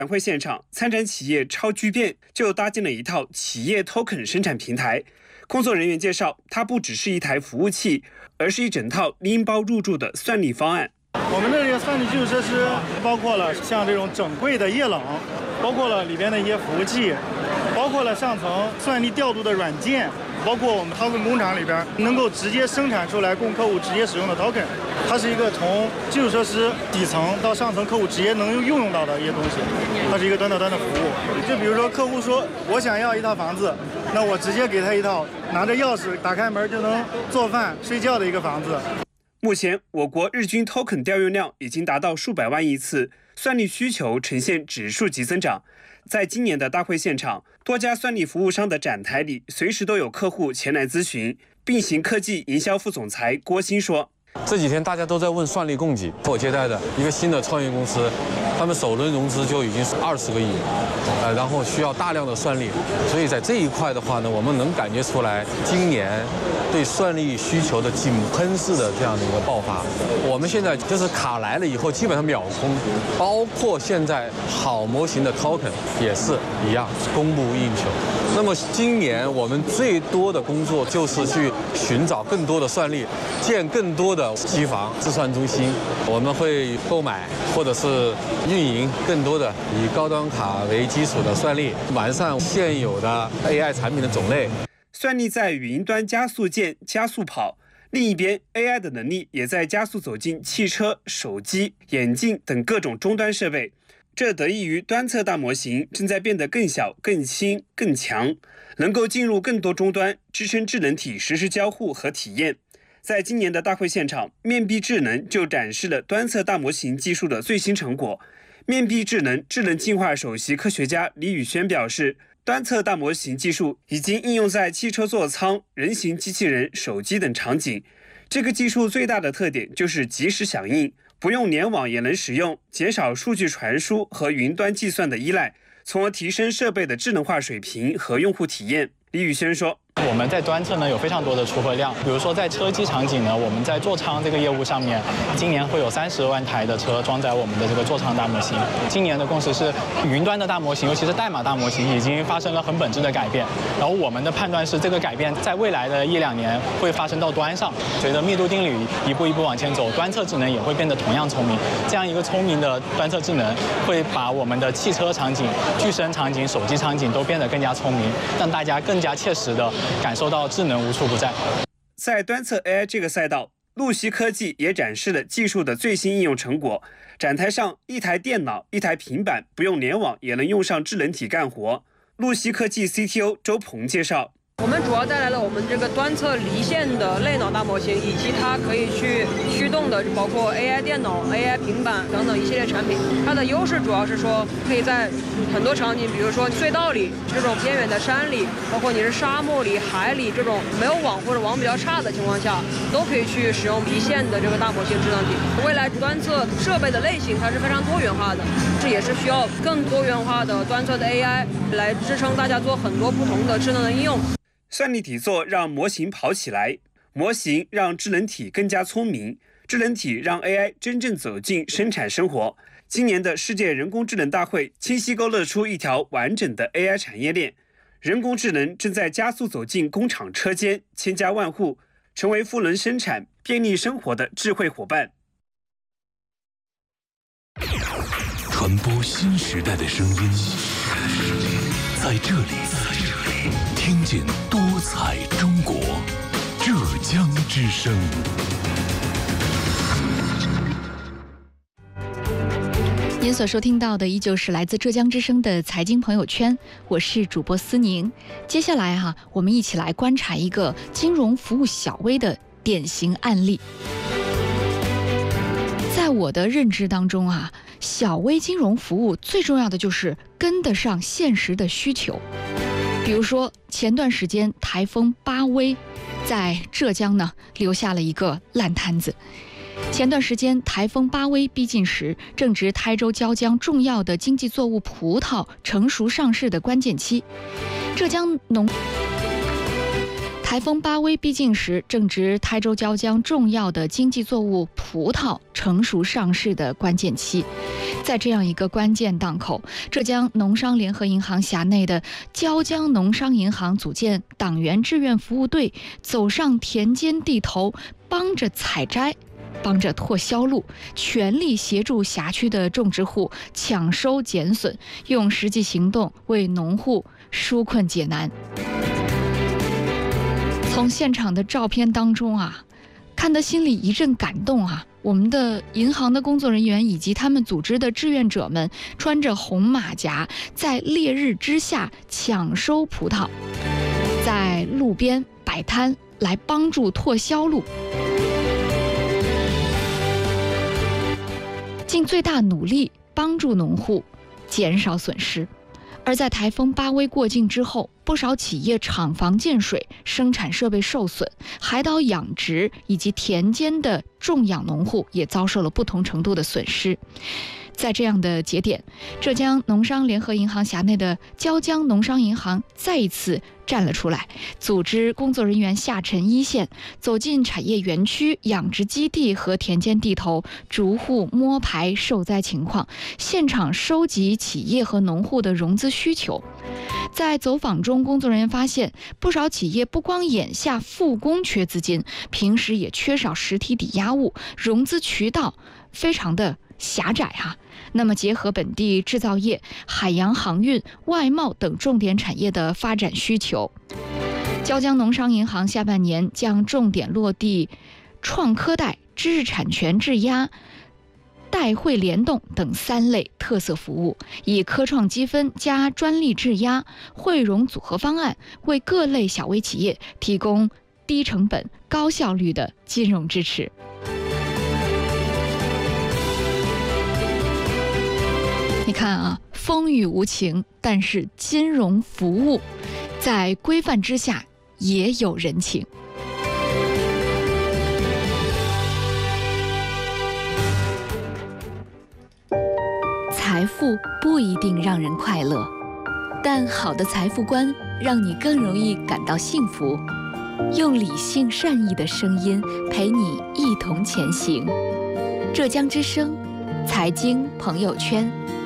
展会现场，参展企业超巨变就搭建了一套企业 token 生产平台。工作人员介绍，它不只是一台服务器，而是一整套拎包入住的算力方案。 我们的这个算力基础设施包括了像这种整柜的液冷，包括了里边的一些服务器，包括了上层算力调度的软件，包括我们 token 工厂里边能够直接生产出来供客户直接使用的 token。它是一个从基础设施底层到上层客户直接能用用到的一些东西，它是一个端到端的服务。就比如说客户说我想要一套房子，那我直接给他一套拿着钥匙打开门就能做饭睡觉的一个房子。 目前，我国日均 token 调用量已经达到数百万亿次，算力需求呈现指数级增长。在今年的大会现场，多家算力服务商的展台里，随时都有客户前来咨询。并行科技营销副总裁郭鑫说：“ 这几天大家都在问算力供给，我接待的一个新的创业公司，他们首轮融资就已经是20个亿，然后需要大量的算力，所以在这一块的话呢，我们能感觉出来，今年对算力需求的井喷式的这样的一个爆发。我们现在就是卡来了以后，基本上秒空，包括现在好模型的 token 也是一样，供不应求。那么今年我们最多的工作就是去寻找更多的算力，建更多的机房、自算中心，我们会购买或者是运营更多的以高端卡为基础的算力，完善现有的 AI 产品的种类。 算力在云端加速建、加速跑，另一边 AI 的能力也在加速走进汽车、手机、眼镜等各种终端设备。这得益于端侧大模型正在变得更小、更轻、更强，能够进入更多终端，支撑智能体实时交互和体验。在今年的大会现场，面壁智能就展示了端侧大模型技术的最新成果。面壁智能智能进化首席科学家李宇轩表示，端侧大模型技术已经应用在汽车座舱、人形机器人、手机等场景。这个技术最大的特点就是及时响应，不用联网也能使用，减少数据传输和云端计算的依赖，从而提升设备的智能化水平和用户体验。李宇轩说， 我们在端侧呢有非常多的出货量，比如说在车机场景呢，我们在座舱这个业务上面，今年会有30万台的车装载我们的这个座舱大模型。今年的共识是，云端的大模型，尤其是代码大模型，已经发生了很本质的改变。然后我们的判断是，这个改变在未来的1-2年会发生到端上。随着密度定理一步一步往前走，端侧智能也会变得同样聪明。这样一个聪明的端侧智能，会把我们的汽车场景、具身场景、手机场景都变得更加聪明，让大家更加切实的感受到智能无处不在。 在端侧 AI 这个赛道，路西科技也展示了技术的最新应用成果。展台上，一台电脑、一台平板不用联网也能用上智能体干活。路西科技 CTO 周鹏介绍， 我们主要带来了我们这个端侧离线的类脑大模型，以及它可以去驱动的包括 AI 电脑、AI 平板等等一系列产品。它的优势主要是说，可以在很多场景，比如说隧道里这种偏远的山里，包括你是沙漠里、海里这种没有网或者网比较差的情况下，都可以去使用离线的这个大模型智能体。未来端侧设备的类型它是非常多元化的，这也是需要更多元化的端侧的 AI 来支撑大家做很多不同的智能的应用。 算力底座让模型跑起来，模型让智能体更加聪明，智能体让 AI 真正走进生产生活。今年的世界人工智能大会清晰勾勒出一条完整的 AI 产业链，人工智能正在加速走进工厂车间，千家万户，成为赋能生产、便利生活的智慧伙伴。 传播新时代的声音，在这里听见多彩中国，浙江之声。 您所收听到的依旧是来自浙江之声的财经朋友圈，我是主播思宁。接下来我们一起来观察一个金融服务小微的典型案例。在我的认知当中小微金融服务最重要的就是跟得上现实的需求。比如说前段时间台风巴威在浙江呢留下了一个烂摊子。前段时间台风巴威逼近时，正值台州椒江重要的经济作物葡萄成熟上市的关键期。 台风巴威逼近时，正值台州椒江重要的经济作物葡萄成熟上市的关键期。在这样一个关键档口，浙江农商联合银行辖内的椒江农商银行组建党员志愿服务队，走上田间地头，帮着采摘，帮着拓销路，全力协助辖区的种植户抢收减损，用实际行动为农户纾困解难。从现场的照片当中啊，看得心里一阵感动啊！我们的银行的工作人员以及他们组织的志愿者们，穿着红马甲，在烈日之下抢收葡萄，在路边摆摊来帮助拓销路，尽最大努力帮助农户减少损失。而在台风巴威过境之后，不少企业厂房进水，生产设备受损，海岛养殖以及田间的种养农户也遭受了不同程度的损失。在这样的节点，浙江农商联合银行辖内的椒江农商银行再一次站了出来，组织工作人员下沉一线，走进产业园区、养殖基地和田间地头，逐户摸排受灾情况，现场收集企业和农户的融资需求。在走访中，工作人员发现，不少企业不光眼下复工缺资金，平时也缺少实体抵押物，融资渠道非常的狭窄哈。那么结合本地制造业、海洋航运、外贸等重点产业的发展需求，椒江农商银行下半年将重点落地创科贷、知识产权质押、代汇联动等3类特色服务，以科创积分加专利质押、汇融组合方案，为各类小微企业提供低成本、高效率的金融支持。你看啊，风雨无情，但是金融服务在规范之下也有人情。 财富不一定让人快乐，但好的财富观让你更容易感到幸福。用理性善意的声音陪你一同前行。浙江之声财经朋友圈。